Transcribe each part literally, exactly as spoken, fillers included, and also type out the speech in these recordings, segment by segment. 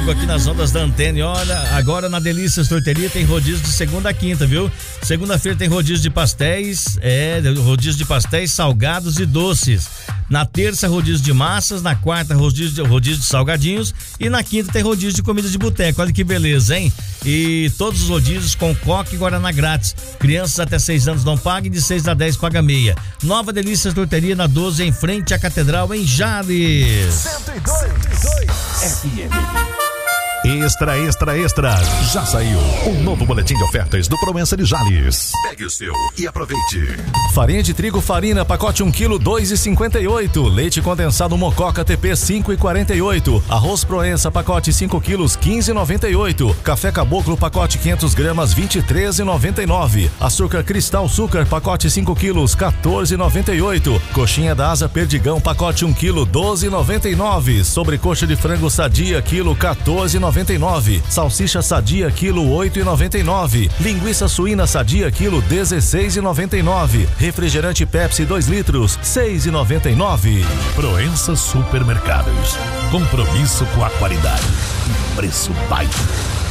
comigo aqui nas ondas da Antena. E olha, agora na Delícias Torteria tem rodízio de segunda a quinta, viu? Segunda-feira tem rodízio de pastéis, é, rodízio de pastéis, salgados e doces. Na terça, rodízio de massas. Na quarta, rodízio de, rodízio de salgadinhos. E na quinta tem rodízio de comida de boteco. Olha que beleza, hein? E todos os rodízios com coca e guaraná grátis. Crianças até seis anos não pagam, de seis a dez paga meia. Nova Delícias Torteria na doze, em frente à Catedral, em Jales. cento e dois F M. Extra, extra, extra. Já saiu o novo boletim de ofertas do Proença de Jales. Pegue o seu e aproveite. Farinha de trigo Farina, pacote um quilo, dois e cinquenta e oito. Leite condensado Mococa T P, cinco e quarenta e oito. Arroz Proença, pacote cinco quilos, quinze e noventa e oito. Café Caboclo, pacote quinhentas gramas, vinte e três e noventa e nove. Açúcar Cristal Açúcar, pacote cinco quilos, quatorze e noventa e oito. Coxinha da Asa Perdigão, pacote um quilo, doze e noventa e nove. Sobrecoxa de frango Sadia, quilo, quatorze e noventa e nove. Salsicha Sadia, quilo, oito e noventa e nove. Linguiça suína Sadia, quilo, dezesseis e noventa e nove. Refrigerante Pepsi dois litros, seis e noventa e nove. Proença Supermercados. Compromisso com a qualidade e preço baixo.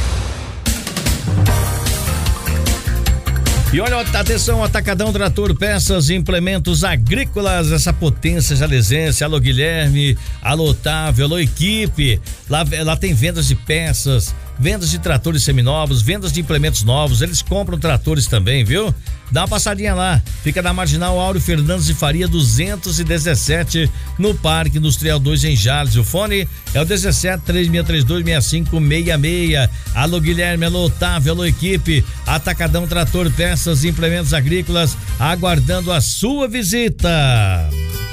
E olha, atenção, Atacadão Trator, peças e implementos agrícolas, essa potência jalesense. Alô Guilherme, alô Otávio, alô equipe. Lá, lá tem vendas de peças, vendas de tratores seminovos, vendas de implementos novos. Eles compram tratores também, viu? Dá uma passadinha lá. Fica na Marginal Áureo Fernandes de Faria duzentos e dezessete, no Parque Industrial dois, em Jales. O fone é o dezessete, três seis três dois, seis cinco seis seis. Alô Guilherme, alô Otávio, alô equipe. Atacadão Trator, peças e implementos agrícolas, aguardando a sua visita.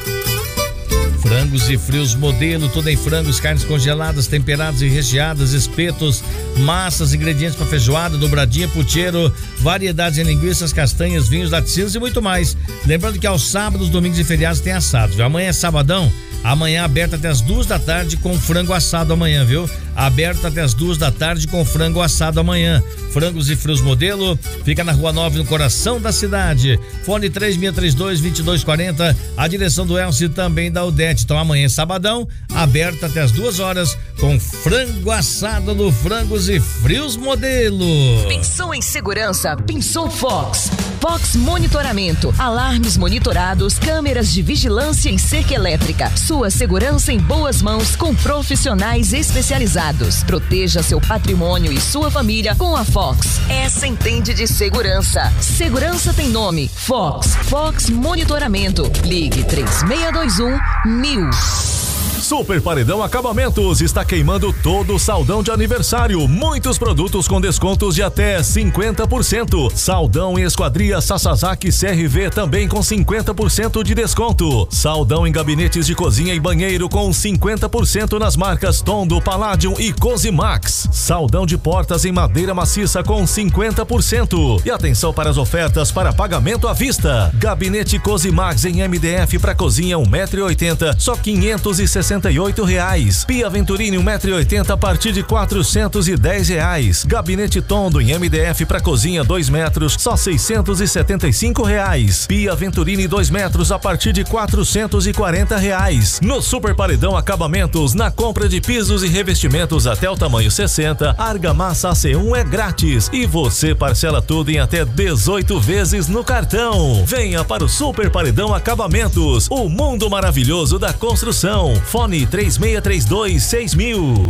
Frangos e frios modelo, tudo em frangos, carnes congeladas, temperadas e recheadas, espetos, massas, ingredientes para feijoada, dobradinha, pucheiro, variedades em linguiças, castanhas, vinhos, laticínios e muito mais. Lembrando que aos sábados, domingos e feriados tem assado. Amanhã é sabadão, amanhã aberto até as duas da tarde com frango assado amanhã, viu? Aberto até as duas da tarde com frango assado amanhã. Frangos e frios modelo, fica na Rua nove, no coração da cidade. Fone três seis três dois, dois dois quatro zero, a direção do Elcio também da Udete. Então amanhã é sabadão, aberto até as duas horas com frango assado no Frangos e Frios Modelo. Pensou em segurança? Pensou Fox. Fox Monitoramento, alarmes monitorados, câmeras de vigilância em cerca elétrica. Sua segurança em boas mãos com profissionais especializados. Proteja seu patrimônio e sua família com a Fox. Essa entende de segurança. Segurança tem nome. Fox. Fox Monitoramento. Ligue três seis dois um mil. Super Paredão Acabamentos está queimando todo o saldão de aniversário. Muitos produtos com descontos de até cinquenta por cento. Saldão em esquadria Sasazaki C R V também com cinquenta por cento de desconto. Saldão em gabinetes de cozinha e banheiro com cinquenta por cento nas marcas Tondo, Palladium e Cosimax. Saldão de portas em madeira maciça com cinquenta por cento. E atenção para as ofertas para pagamento à vista. Gabinete Cosimax em M D F para cozinha um metro e oitenta, só quinhentos e sessenta e oito reais. Pia Venturini um metro e oitenta a partir de quatrocentos e dez reais. Gabinete Tondo em M D F para cozinha dois metros, só seiscentos e setenta e cinco reais. Pia Venturini dois metros a partir de quatrocentos e quarenta reais. No Super Paredão Acabamentos, na compra de pisos e revestimentos até o tamanho sessenta, a argamassa A C um é grátis e você parcela tudo em até dezoito vezes no cartão. Venha para o Super Paredão Acabamentos, o mundo maravilhoso da construção. Fone três seis três dois, seis mil.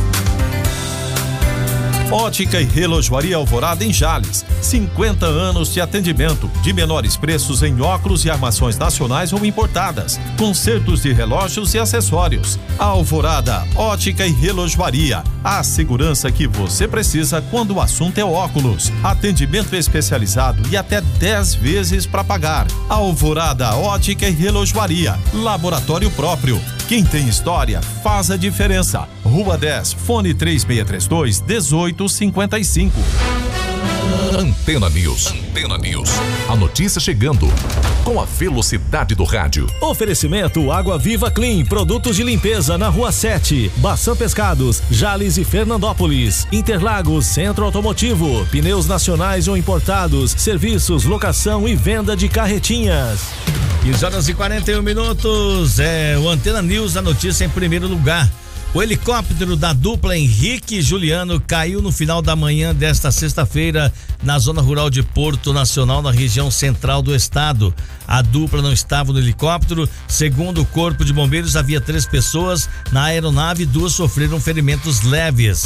Ótica e Relojoaria Alvorada em Jales. cinquenta anos de atendimento, de menores preços em óculos e armações nacionais ou importadas, consertos de relógios e acessórios. Alvorada, Ótica e Relojoaria. A segurança que você precisa quando o assunto é óculos. Atendimento especializado e até dez vezes para pagar. Alvorada, Ótica e Relojoaria. Laboratório próprio. Quem tem história faz a diferença. Rua dez, fone três seis três dois, um oito cinco cinco. Antena News. Antena News. A notícia chegando com a velocidade do rádio. Oferecimento Água Viva Clean, produtos de limpeza na Rua sete, Baçã Pescados, Jales e Fernandópolis, Interlagos, Centro Automotivo, pneus nacionais ou importados, serviços, locação e venda de carretinhas. quinze horas e quarenta e um minutos, é o Antena News, a notícia em primeiro lugar. O helicóptero da dupla Henrique e Juliano caiu no final da manhã desta sexta-feira na zona rural de Porto Nacional, na região central do estado. A dupla não estava no helicóptero. Segundo o Corpo de Bombeiros, havia três pessoas na aeronave e duas sofreram ferimentos leves.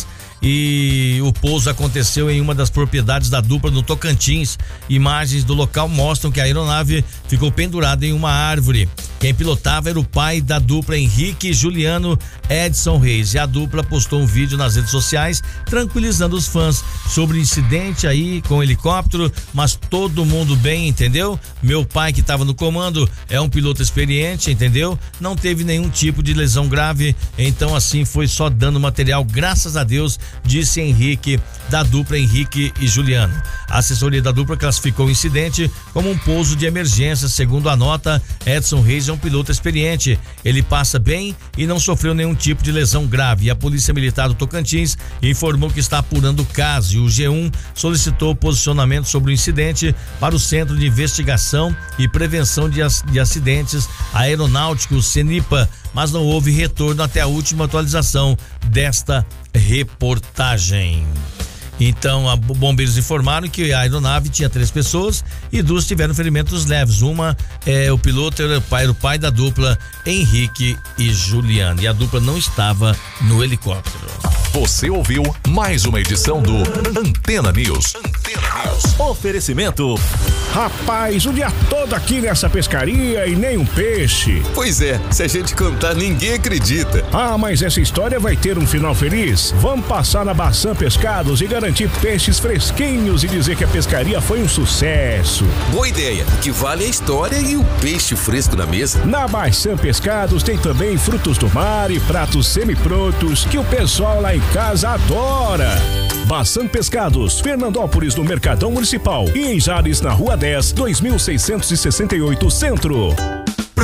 E o pouso aconteceu em uma das propriedades da dupla no Tocantins. Imagens do local mostram que a aeronave ficou pendurada em uma árvore. Quem pilotava era o pai da dupla Henrique e Juliano, Edson Reis, e a dupla postou um vídeo nas redes sociais tranquilizando os fãs sobre o incidente aí com o helicóptero, mas todo mundo bem, entendeu? Meu pai, que estava no comando, é um piloto experiente, entendeu? Não teve nenhum tipo de lesão grave, então assim foi só dano material, graças a Deus, disse Henrique, da dupla Henrique e Juliano. A assessoria da dupla classificou o incidente como um pouso de emergência. Segundo a nota, Edson Reis é um piloto experiente. Ele passa bem e não sofreu nenhum tipo de lesão grave. E a Polícia Militar do Tocantins informou que está apurando o caso. E o G um solicitou posicionamento sobre o incidente para o Centro de Investigação e Prevenção de, de Acidentes Aeronáuticos, CENIPA, mas não houve retorno até a última atualização desta reportagem. Então, a bombeiros informaram que a aeronave tinha três pessoas e duas tiveram ferimentos leves. Uma é o piloto, era o pai, era o pai da dupla Henrique e Juliano, e a dupla não estava no helicóptero. Você ouviu mais uma edição do Antena News. Antena News. Oferecimento. Rapaz, o dia todo aqui nessa pescaria e nem um peixe. Pois é, se a gente contar, ninguém acredita. Ah, mas essa história vai ter um final feliz. Vamos passar na Baçan Pescados e garantir peixes fresquinhos e dizer que a pescaria foi um sucesso. Boa ideia, o que vale é a história e o peixe fresco na mesa. Na Baçan Pescados tem também frutos do mar e pratos semi-prontos que o pessoal lá em casa adora. Baçan Pescados, Fernandópolis, no Mercadão Municipal, e em Jales, na Rua dez, dois mil seiscentos e sessenta e oito, Centro.